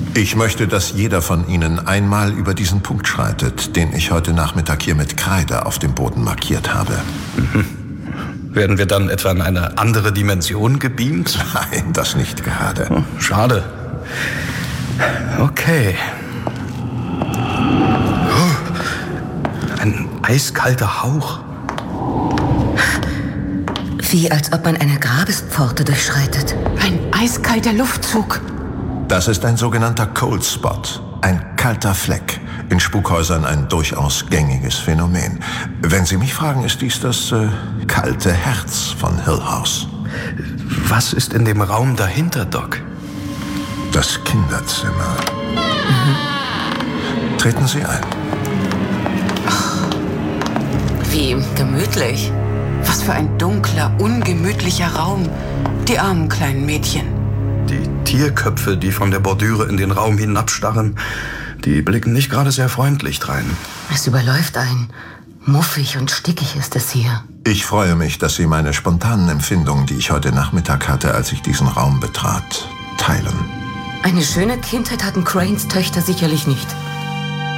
Ich möchte, dass jeder von Ihnen einmal über diesen Punkt schreitet, den ich heute Nachmittag hier mit Kreide auf dem Boden markiert habe. Werden wir dann etwa in eine andere Dimension gebeamt? Nein, das nicht gerade. Oh, schade. Okay. Ein eiskalter Hauch. Wie als ob man eine Grabespforte durchschreitet. Ein eiskalter Luftzug. Das ist ein sogenannter Cold Spot, ein kalter Fleck. In Spukhäusern ein durchaus gängiges Phänomen. Wenn Sie mich fragen, ist dies das kalte Herz von Hill House. Was ist in dem Raum dahinter, Doc? Das Kinderzimmer. Treten Sie ein. Wie gemütlich. Was für ein dunkler, ungemütlicher Raum. Die armen kleinen Mädchen. Die Tierköpfe, die von der Bordüre in den Raum hinabstarren, die blicken nicht gerade sehr freundlich drein. Es überläuft einen. Muffig und stickig ist es hier. Ich freue mich, dass Sie meine spontanen Empfindungen, die ich heute Nachmittag hatte, als ich diesen Raum betrat, teilen. Eine schöne Kindheit hatten Cranes Töchter sicherlich nicht.